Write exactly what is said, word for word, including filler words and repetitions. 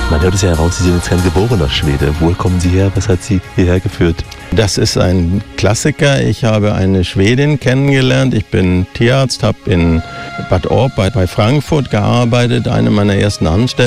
Man hört es ja heraus, Sie sind jetzt kein geborener Schwede. Woher kommen Sie her? Was hat Sie hierher geführt? Das ist ein Klassiker. Ich habe eine Schwedin kennengelernt. Ich bin Tierarzt, habe in Bad Orb bei Frankfurt gearbeitet, eine meiner ersten Anstellungen.